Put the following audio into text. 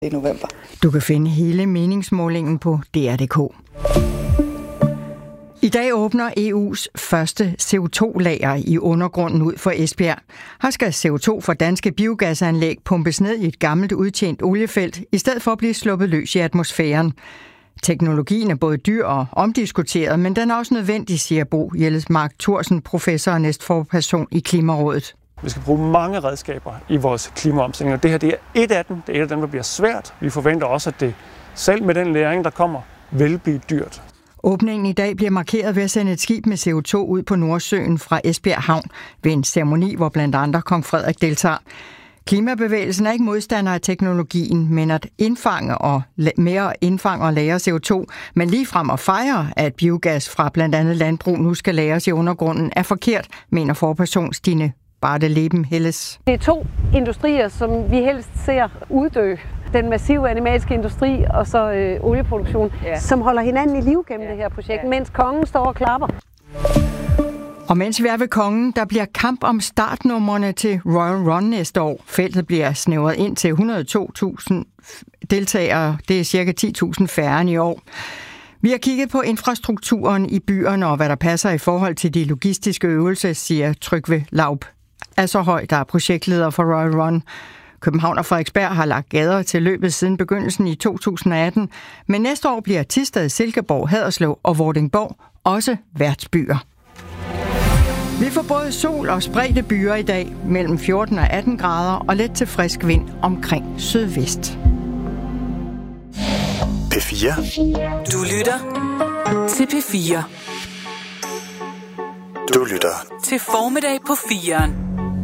i november. Du kan finde hele meningsmålingen på DR.dk. I dag åbner EU's første CO2-lager i undergrunden ud for Esbjerg. Her skal CO2 fra danske biogasanlæg pumpes ned i et gammelt udtjent oliefelt, i stedet for at blive sluppet løs i atmosfæren. Teknologien er både dyr og omdiskuteret, men den er også nødvendig, siger Bo Jellesmark Thorsen, professor og næstforperson i Klimarådet. Vi skal bruge mange redskaber i vores klimaomstilling, og det her det er et af dem. Det er et af dem, der bliver svært. Vi forventer også, at det selv med den læring, der kommer, vil blive dyrt. Åbningen i dag bliver markeret ved at sende et skib med CO2 ud på Nordsøen fra Esbjerg Havn ved en ceremoni, hvor blandt andre kong Frederik deltager. Klimabevægelsen er ikke modstander af teknologien, men at indfange og lagre CO2, men ligefrem at fejre, at biogas fra blandt andet landbrug nu skal lagres i undergrunden, er forkert, mener forperson Stine Bardeleben Helles. Det er to industrier, som vi helst ser uddø. Den massive animalske industri og så olieproduktion, som holder hinanden i live gennem det her projekt, mens kongen står og klapper. Og mens vi er ved kongen, der bliver kamp om startnumrene til Royal Run næste år. Feltet bliver snævret ind til 102.000 deltagere. Det er cirka 10.000 færre end i år. Vi har kigget på infrastrukturen i byerne og hvad der passer i forhold til de logistiske øvelser, siger Trygve Laub Asserhøj, der er projektleder for Royal Run. København og Frederiksberg har lagt gader til løbet siden begyndelsen i 2018, men næste år bliver Thisted, Silkeborg, Haderslev og Vordingborg også værtsbyer. Vi får både sol og spredte byer i dag, mellem 14 og 18 grader og let til frisk vind omkring sydvest. P4. Du lytter til P4. Du lytter til Formiddag på 4'eren.